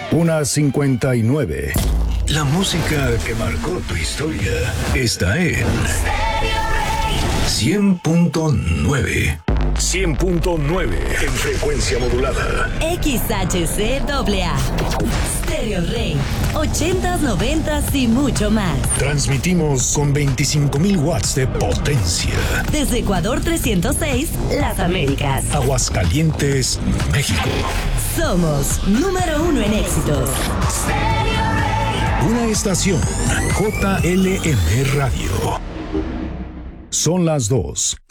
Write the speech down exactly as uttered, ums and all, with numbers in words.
Una cincuenta y nueve. La música que marcó tu historia está en cien punto nueve. cien punto nueve. En frecuencia modulada. X H C A A. Stereo Rey. ochentas, noventas y mucho más. Transmitimos con veinticinco mil watts de potencia. Desde Ecuador trescientos seis, Las Américas. Aguascalientes, México. Somos número uno en éxitos. Una estación J L M Radio. Son las dos.